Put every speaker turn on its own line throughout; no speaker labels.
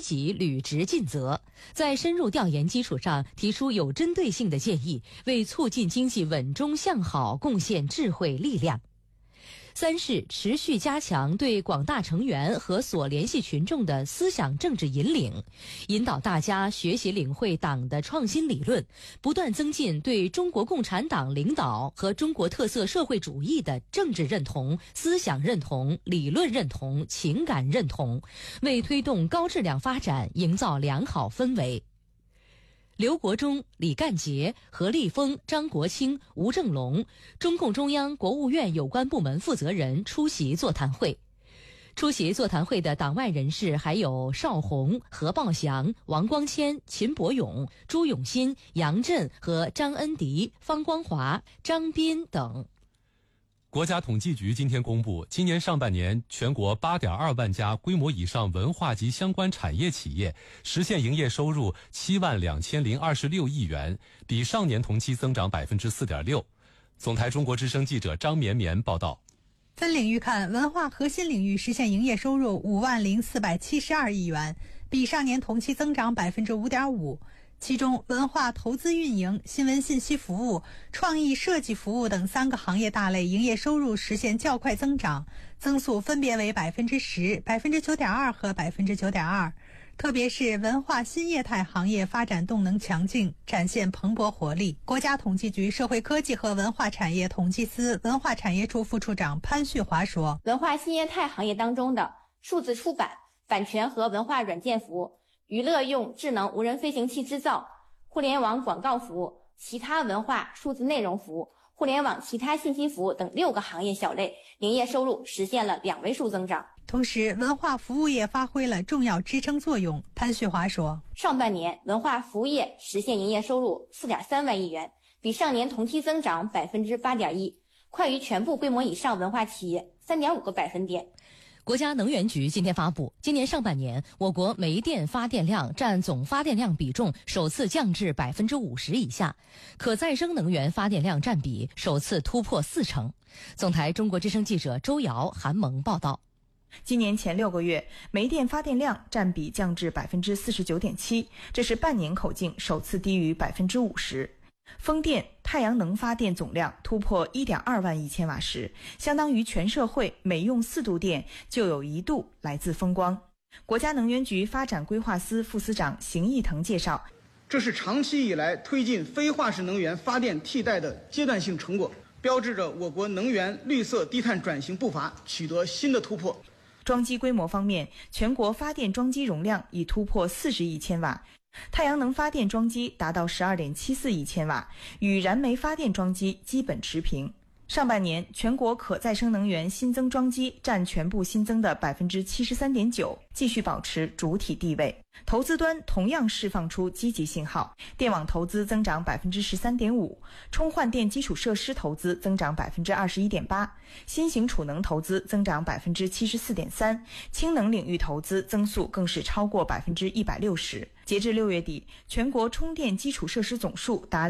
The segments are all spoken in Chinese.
己履职尽责，在深入调研基础上提出有针对性的建议，为促进经济稳中向好贡献智慧力量。三是持续加强对广大成员和所联系群众的思想政治引领，引导大家学习领会党的创新理论，不断增进对中国共产党领导和中国特色社会主义的政治认同、思想认同、理论认同、情感认同，为推动高质量发展营造良好氛围。刘国中、李干杰、何立峰、张国清、吴正龙，中共中央、国务院有关部门负责人出席座谈会。出席座谈会的党外人士还有邵宏、何报祥、王光谦、秦伯勇、朱永新、杨震和张恩迪、方光华、张斌等。
国家统计局今天公布，今年上半年全国8.2万家规模以上文化及相关产业企业实现营业收入72026亿元，比上年同期增长4.6%。总台中国之声记者张绵绵报道。
分领域看，文化核心领域实现营业收入50472亿元，比上年同期增长5.5%。其中，文化投资运营、新闻信息服务、创意设计服务等3个行业大类营业收入实现较快增长，增速分别为10%、9.2%和9.2%。特别是文化新业态行业发展动能强劲，展现蓬勃活力。国家统计局社会科技和文化产业统计司文化产业处副处长潘旭华说：“
文化新业态行业当中的数字出版、版权和文化软件服务、娱乐用智能无人飞行器制造、互联网广告服务、其他文化数字内容服务、互联网其他信息服务等6个行业小类营业收入实现了2位数增长。
同时，文化服务业发挥了重要支撑作用。潘旭华说，
上半年文化服务业实现营业收入4.3万亿元，比上年同期增长8.1%，快于全部规模以上文化企业3.5个百分点。
国家能源局今天发布，今年上半年我国煤电发电量占总发电量比重首次降至50%以下，可再生能源发电量占比首次突破40%。总台中国之声记者周瑶、韩萌报道。
今年前6个月，煤电发电量占比降至49.7%，这是半年口径首次低于50%。风电、太阳能发电总量突破1.2万亿千瓦时，相当于全社会每用4度电就有1度来自风光。国家能源局发展规划司副司长邢义腾介绍，
这是长期以来推进非化石能源发电替代的阶段性成果，标志着我国能源绿色低碳转型步伐取得新的突破。
装机规模方面，全国发电装机容量已突破40亿千瓦，太阳能发电装机达到12.74亿千瓦，与燃煤发电装机基本持平。上半年，全国可再生能源新增装机占全部新增的73.9%，继续保持主体地位。投资端同样释放出积极信号，电网投资增长13.5%，充换电基础设施投资增长21.8%，新型储能投资增长74.3%，氢能领域投资增速更是超过160%。截至6月底，全国充电基础设施总数达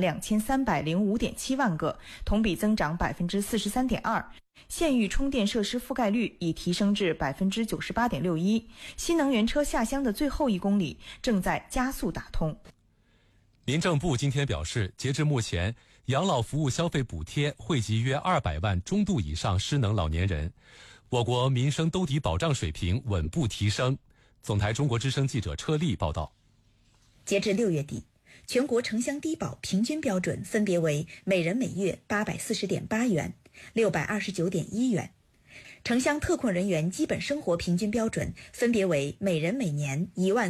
2305.7万个，同比增长43.2%。县域充电设施覆盖率已提升至98.61%，新能源车下乡的最后1公里正在加速打通。
民政部今天表示，截至目前，养老服务消费补贴惠及约200万中度以上失能老年人，我国民生兜底保障水平稳步提升。总台中国之声记者车丽报道。
截至6月底，全国城乡低保平均标准分别为每人每月840.8元、629.1元，城乡特困人员基本生活平均标准分别为每人每年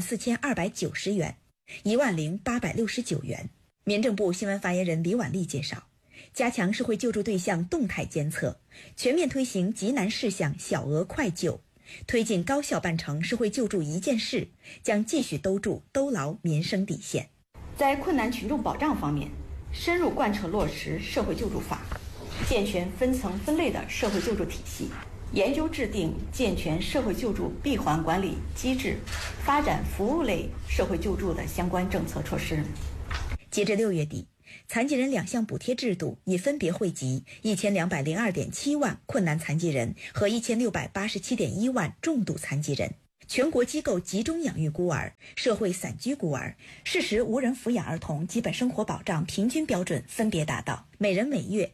14290元、10869元。民政部新闻发言人李婉丽介绍，加强社会救助对象动态监测，全面推行急难事项小额快救，推进高效办成社会救助一件事，将继续兜住兜牢民生底线。
在困难群众保障方面，深入贯彻落实社会救助法，健全分层分类的社会救助体系，研究制定健全社会救助闭环管理机制，发展服务类社会救助的相关政策措施。
截至6月底，残疾人2项补贴制度已分别惠及1202.7万困难残疾人和1687.1万重度残疾人， 全国机构集中养育孤儿、社会散居孤儿、适时无人抚养儿童基本生活保障平均标准分别达到每人每月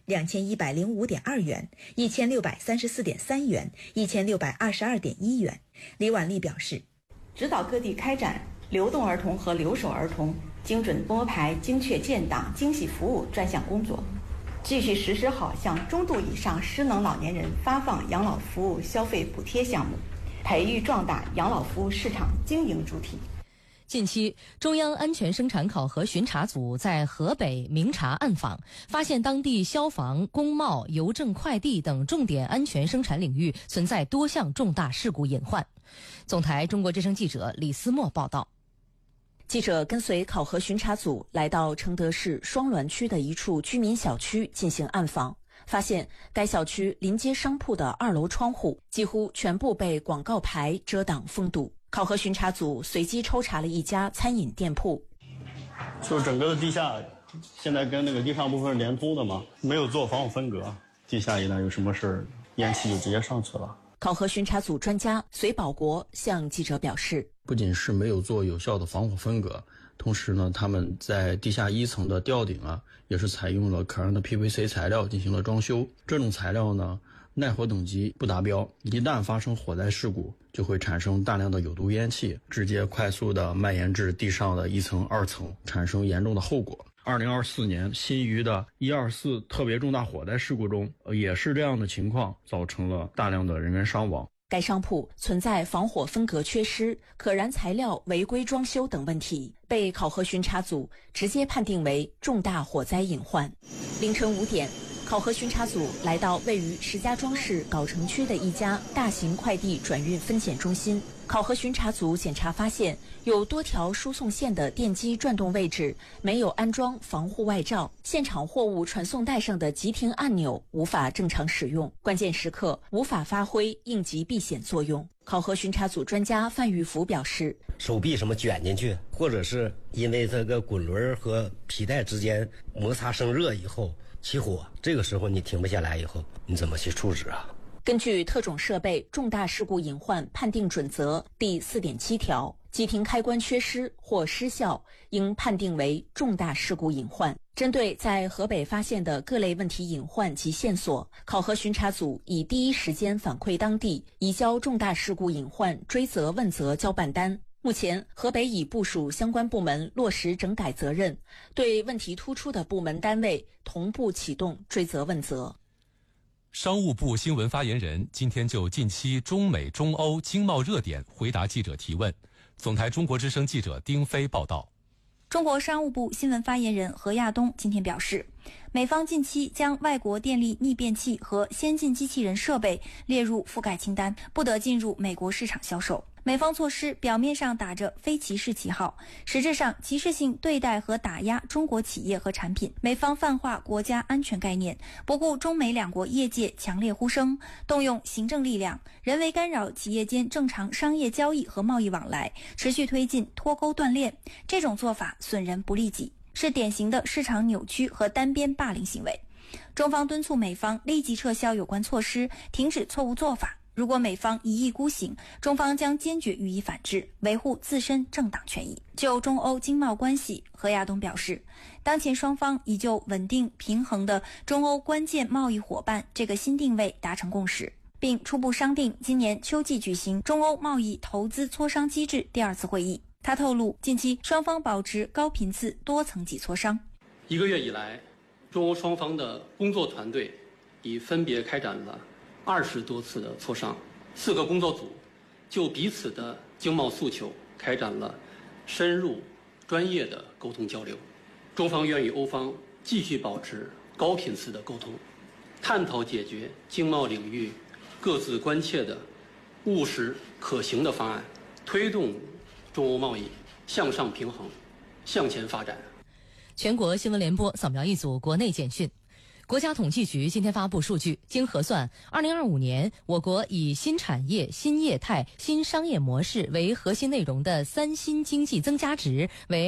2105.2元、1634.3元、1622.1元。李婉丽表示，
指导各地开展流动儿童和留守儿童精准摸排、精确建档、精细服务专项工作，继续实施好向中度以上失能老年人发放养老服务消费补贴项目，培育壮大养老服务市场经营主体。
近期，中央安全生产考核巡查组在河北明察暗访，发现当地消防、工贸、邮政快递等重点安全生产领域存在多项重大事故隐患。总台中国之声记者李思墨报道。
记者跟随考核巡查组来到承德市双滦区的一处居民小区进行暗访，发现该小区临街商铺的2楼窗户几乎全部被广告牌遮挡封堵。考核巡查组随机抽查了一家餐饮店铺，
就是整个的地下现在跟那个地上部分连通的嘛，没有做防火分隔，地下一旦有什么事儿，烟气就直接上去了。
考核巡查组专家隋保国向记者表示，
不仅是没有做有效的防火分隔，同时呢，他们在地下1层的吊顶也是采用了可燃的 PVC 材料进行了装修。这种材料呢，耐火等级不达标，一旦发生火灾事故，就会产生大量的有毒烟气，直接快速的蔓延至地上的1层、2层，产生严重的后果。2024年新余的124特别重大火灾事故中，也是这样的情况，造成了大量的人员伤亡。
该商铺存在防火分隔缺失、可燃材料违规装修等问题，被考核巡查组直接判定为重大火灾隐患。凌晨5点，考核巡查组来到位于石家庄市藁城区的一家大型快递转运分拣中心。考核巡查组检查发现，有多条输送线的电机转动位置没有安装防护外罩，现场货物传送带上的急停按钮无法正常使用，关键时刻无法发挥应急避险作用。考核巡查组专家范玉福表示，
手臂什么卷进去，或者是因为这个滚轮和皮带之间摩擦生热以后起火，这个时候你停不下来以后，你怎么去处置啊？
根据特种设备重大事故隐患判定准则第4.7条，急停开关缺失或失效，应判定为重大事故隐患。针对在河北发现的各类问题隐患及线索，考核巡查组已第一时间反馈当地，移交重大事故隐患追责问责交办单。目前，河北已部署相关部门落实整改责任，对问题突出的部门单位同步启动追责问责。
商务部新闻发言人今天就近期中美中欧经贸热点回答记者提问。总台中国之声记者丁飞报道。
中国商务部新闻发言人何亚东今天表示，美方近期将外国电力逆变器和先进机器人设备列入覆盖清单，不得进入美国市场销售。美方措施表面上打着非歧视旗号，实质上歧视性对待和打压中国企业和产品。美方泛化国家安全概念，不顾中美两国业界强烈呼声，动用行政力量，人为干扰企业间正常商业交易和贸易往来，持续推进脱钩断链。这种做法损人不利己，是典型的市场扭曲和单边霸凌行为。中方敦促美方立即撤销有关措施，停止错误做法。如果美方一意孤行，中方将坚决予以反制，维护自身正当权益。就中欧经贸关系，何亚东表示，当前双方已就稳定平衡的中欧关键贸易伙伴这个新定位达成共识，并初步商定今年秋季举行中欧贸易投资磋商机制第2次会议。他透露，近期双方保持高频次多层级磋商。
1个月以来，中欧双方的工作团队已分别开展了20多次的磋商，4个工作组就彼此的经贸诉求开展了深入专业的沟通交流。中方愿与欧方继续保持高频次的沟通，探讨解决经贸领域各自关切的务实可行的方案，推动中欧贸易向上平衡，向前发展。
全国新闻联播扫描一组国内简讯。国家统计局今天发布数据，经核算，2025年我国以新产业、新业态、新商业模式为核心内容的3新经济增加值为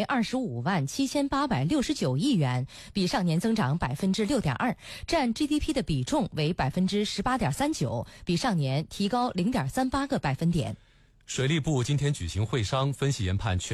257869亿元，比上年增长6.2%，占 GDP 的比重为18.39%，比上年提高0.38个百分点。
水利部今天举行会商，分析研判